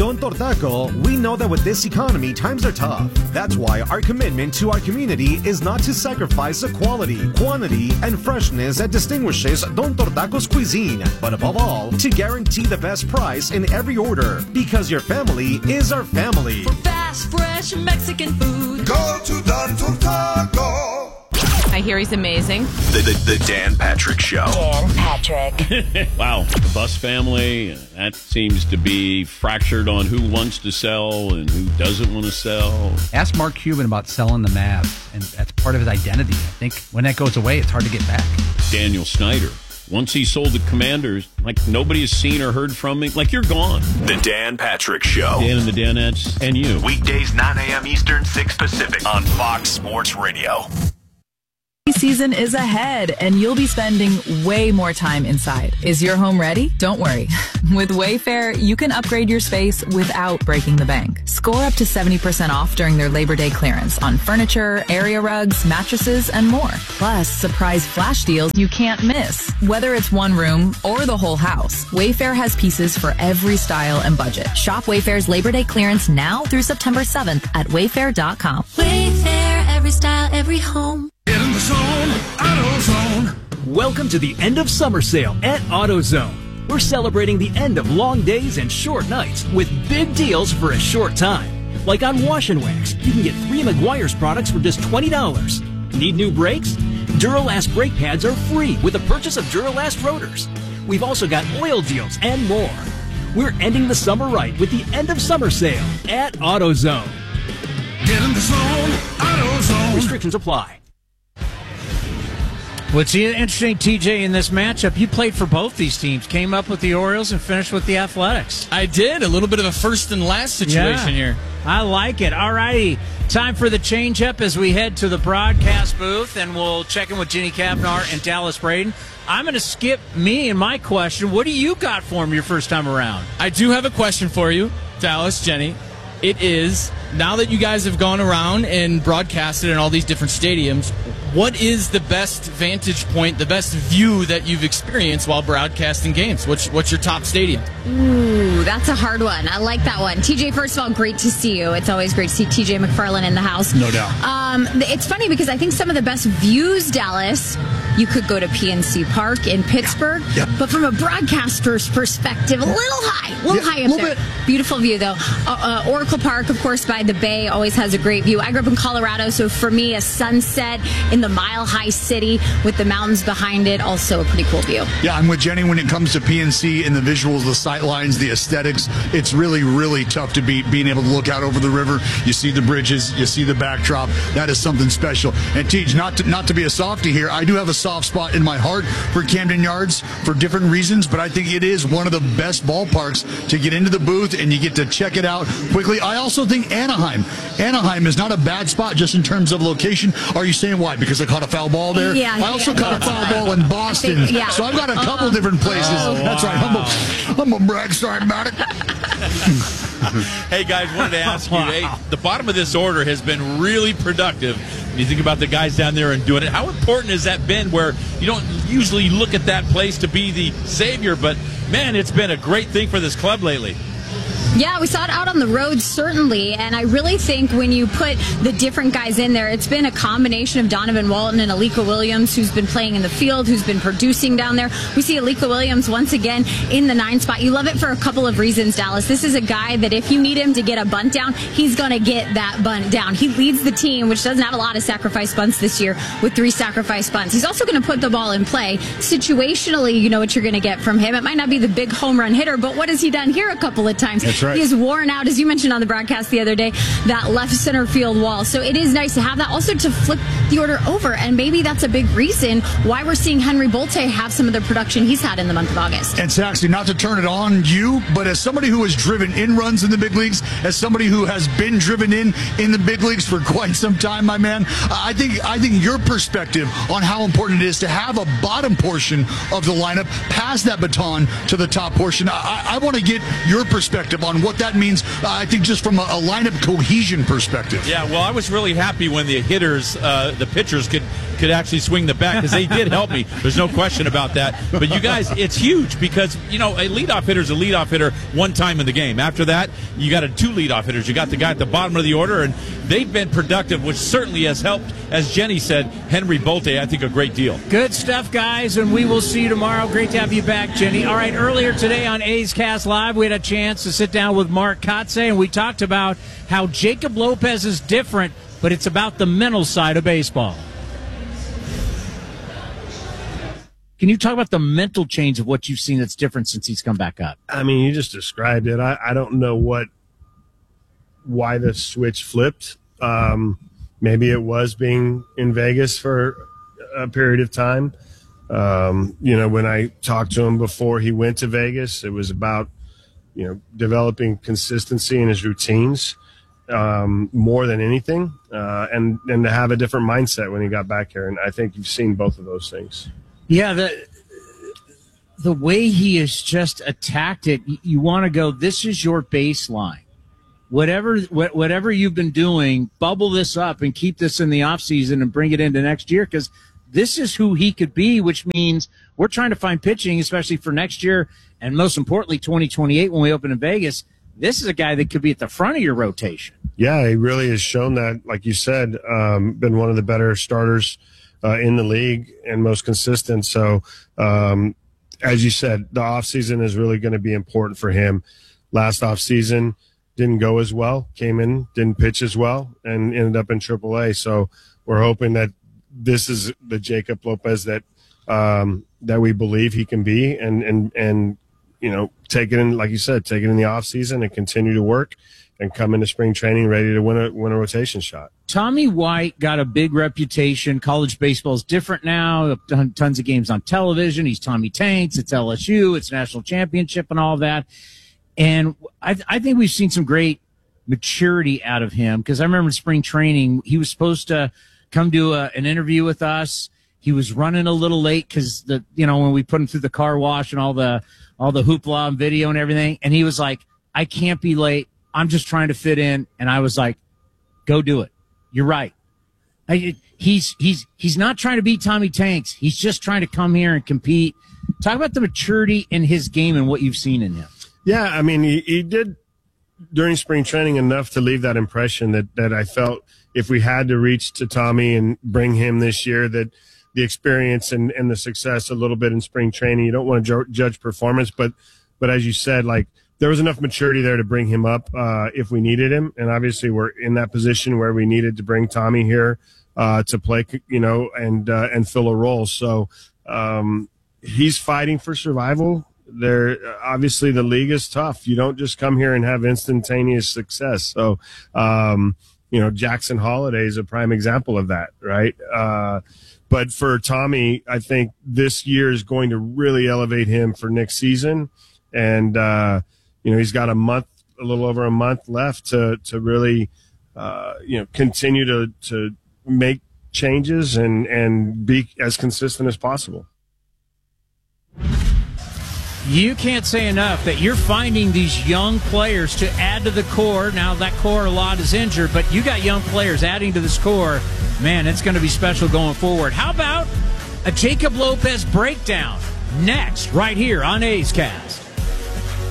Don Tortaco, we know that with this economy, times are tough. That's why our commitment to our community is not to sacrifice the quality, quantity, and freshness that distinguishes Don Tortaco's cuisine, but above all, to guarantee the best price in every order, because your family is our family. For fast, fresh Mexican food, go to Don Tortaco. I hear he's amazing. The Dan Patrick Show. Dan Patrick. Wow. The Bus family, that seems to be fractured on who wants to sell and who doesn't want to sell. Ask Mark Cuban about selling the Mavs, and that's part of his identity. I think when that goes away, it's hard to get back. Daniel Snyder. Once he sold the Commanders, like nobody has seen or heard from him. Like you're gone. The Dan Patrick Show. Dan and the Danettes and you. Weekdays 9 a.m. Eastern, 6 Pacific on Fox Sports Radio. Season is ahead, and you'll be spending way more time inside. Is your home ready? Don't worry. With Wayfair, you can upgrade your space without breaking the bank. Score up to 70% off during their Labor Day clearance on furniture, area rugs, mattresses, and more. Plus, surprise flash deals you can't miss. Whether it's one room or the whole house, Wayfair has pieces for every style and budget. Shop Wayfair's Labor Day clearance now through September 7th at wayfair.com. Wayfair, every style, every home. Get in the zone, AutoZone. Welcome to the end of summer sale at AutoZone. We're celebrating the end of long days and short nights with big deals for a short time. Like on Wash and Wax, you can get 3 Meguiar's products for just $20. Need new brakes? Duralast brake pads are free with the purchase of Duralast rotors. We've also got oil deals and more. We're ending the summer right with the end of summer sale at AutoZone. Get in the zone, AutoZone. Restrictions apply. What's interesting, TJ, in this matchup, you played for both these teams, came up with the Orioles and finished with the Athletics. I did. A little bit of a first and last situation here. I like it. All righty. Time for the change-up as we head to the broadcast booth, and we'll check in with Jenny Cavnar and Dallas Braden. I'm going to skip me and my question. What do you got for him your first time around? I do have a question for you, Dallas, Jenny. It is, now that you guys have gone around and broadcasted in all these different stadiums, what is the best vantage point, the best view that you've experienced while broadcasting games? What's your top stadium? Ooh, that's a hard one. I like that one. TJ, first of all, great to see you. It's always great to see TJ McFarland in the house. No doubt. It's funny because I think some of the best views, Dallas, you could go to PNC Park in Pittsburgh, but from a broadcaster's perspective, a little high up there. Beautiful view, though. Oracle Park, of course, by the bay, always has a great view. I grew up in Colorado, so for me, a sunset in the mile-high city with the mountains behind it, also a pretty cool view. Yeah, I'm with Jenny when it comes to PNC and the visuals, the sight lines, the aesthetics. It's really, really tough to being able to look out over the river. You see the bridges, you see the backdrop. That is something special. And Teach, not to be a softie here, I do have a soft spot in my heart for Camden Yards for different reasons, but I think it is one of the best ballparks to get into the booth and you get to check it out quickly. I also think Anaheim is not a bad spot just in terms of location. Are you saying why? Because I caught a foul ball there? Yeah. I also caught a foul ball in Boston. So I've got a couple different places. That's right. I'm a brag. Sorry about it. Hey, guys, wanted to ask you, the bottom of this order has been really productive. When you think about the guys down there and doing it, how important has that been where you don't usually look at that place to be the savior, but, man, it's been a great thing for this club lately. Yeah, we saw it out on the road, certainly, and I really think when you put the different guys in there, it's been a combination of Donovan Walton and Alika Williams, who's been playing in the field, who's been producing down there. We see Alika Williams once again in the 9 spot. You love it for a couple of reasons, Dallas. This is a guy that if you need him to get a bunt down, he's going to get that bunt down. He leads the team, which doesn't have a lot of sacrifice bunts this year, with 3 sacrifice bunts. He's also going to put the ball in play. Situationally, you know what you're going to get from him. It might not be the big home run hitter, but what has he done here a couple of times? That's right. He has worn out, as you mentioned on the broadcast the other day, that left center field wall. So it is nice to have that. Also to flip the order over, and maybe that's a big reason why we're seeing Henry Bolte have some of the production he's had in the month of August. And Saxy, not to turn it on you, but as somebody who has driven in runs in the big leagues, as somebody who has been driven in the big leagues for quite some time, my man, I think your perspective on how important it is to have a bottom portion of the lineup pass that baton to the top portion. I want to get your perspective on on what that means, I think, just from a lineup cohesion perspective. Yeah, well, I was really happy when the hitters, the pitchers could actually swing the bat, because they did help me. There's no question about that. But you guys, it's huge because, a leadoff hitter is a leadoff hitter one time in the game. After that, you got two leadoff hitters. You got the guy at the bottom of the order, and they've been productive, which certainly has helped, as Jenny said, Henry Bolte, I think, a great deal. Good stuff, guys, and we will see you tomorrow. Great to have you back, Jenny. All right, earlier today on A's Cast Live, we had a chance to sit down with Mark Kotsay, and we talked about how Jacob Lopez is different, but it's about the mental side of baseball. Can you talk about the mental change of what you've seen that's different since he's come back up? I mean, you just described it. I don't know why the switch flipped. Maybe it was being in Vegas for a period of time. When I talked to him before he went to Vegas, it was about, developing consistency in his routines more than anything, and to have a different mindset when he got back here. And I think you've seen both of those things. Yeah, the way he has just attacked it, you want to go, this is your baseline. Whatever you've been doing, bubble this up and keep this in the offseason and bring it into next year, because this is who he could be, which means we're trying to find pitching, especially for next year, and most importantly, 2028 when we open in Vegas. This is a guy that could be at the front of your rotation. Yeah, he really has shown that, like you said, been one of the better starters in the league and most consistent. So, as you said, the offseason is really going to be important for him. Last offseason didn't go as well, came in, didn't pitch as well, and ended up in AAA. So we're hoping that this is the Jacob Lopez that we believe he can be, and take it in, like you said, take it in the offseason and continue to work and come into spring training ready to win a rotation shot. Tommy White got a big reputation. College baseball is different now. Tons of games on television. He's Tommy Tanks. It's LSU. It's national championship and all of that. And I think we've seen some great maturity out of him, because I remember in spring training, he was supposed to come do an interview with us. He was running a little late because when we put him through the car wash and all the hoopla and video and everything. And he was like, I can't be late. I'm just trying to fit in. And I was like, go do it. You're right. He's not trying to beat Tommy Tanks. He's just trying to come here and compete. Talk about the maturity in his game and what you've seen in him. Yeah, I mean, he did during spring training enough to leave that impression that I felt if we had to reach to Tommy and bring him this year, that the experience and the success a little bit in spring training, you don't want to judge performance, but as you said, like, there was enough maturity there to bring him up if we needed him. And obviously we're in that position where we needed to bring Tommy here to play, and fill a role. So he's fighting for survival. Obviously the league is tough. You don't just come here and have instantaneous success. So, Jackson Holiday is a prime example of that, right? But for Tommy, I think this year is going to really elevate him for next season. And, he's got a little over a month left to really, continue to make changes and be as consistent as possible. You can't say enough that you're finding these young players to add to the core. Now, that core a lot is injured, but you got young players adding to this core. Man, it's going to be special going forward. How about a Jacob Lopez breakdown next, right here on A's Cast?